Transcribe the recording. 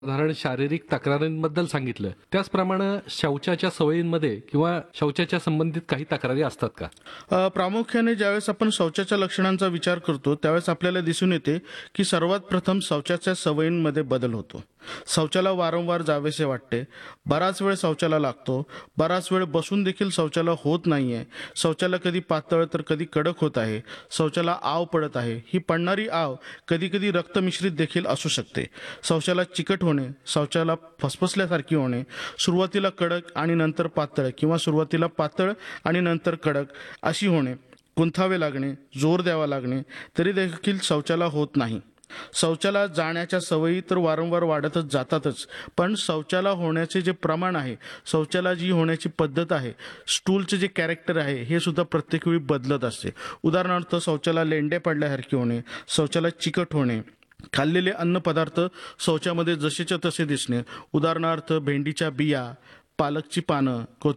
साधारण शारीरिक तक्रारींबद्दल सांगितलं, त्याचप्रमाणे शौचाच्या सवयींमध्ये किंवा शौचाच्या संबंधित काही तक्रारी असतात का? प्रामुख्याने ज्यावेळेस आपण शौचाच्या लक्षणांचा विचार करतो त्यावेळेस आपल्याला दिसून येते की सर्वात प्रथम शौचाच्या सवयींमध्ये बदल होतो. शौचाला वारंवार जावेसे वाटते, बराच वेळ शौचाला लागतो, बराच वेळ बसून देखील शौचाला होत नाहीये, शौचाला कधी पातळ तर कधी कडक होत आहे, शौचाला आव पडत आहे, ही पडणारी आव कधी कधी रक्तमिश्रित देखील असू शकते, शौचाला चिकट होणे, शौचाला फसफसल्यासारखी होणे, सुरुवातीला कडक आणि नंतर पातळ किंवा सुरुवातीला पातळ आणि नंतर कडक अशी होणे, गुंथावे लागणे, जोर द्यावा लागणे तरी देखील शौचाला होत नाही. शौचाला जाण्याच्या सवयी तर वारंवार वाढतच जातातच, पण शौचाला होण्याचे जे प्रमाण आहे, शौचाला जी होण्याची पद्धत आहे, स्टूलचे जे कॅरेक्टर आहे हे सुद्धा प्रत्येक वेळी बदलत असते. उदाहरणार्थ शौचाला लेंडे पडल्यासारखे होणे, शौचाला चिकट होणे, खाल्लेले अन्नपदार्थ शौचामध्ये जसेच्या तसे दिसणे, उदाहरणार्थ भेंडीच्या बिया, पालकची पानं,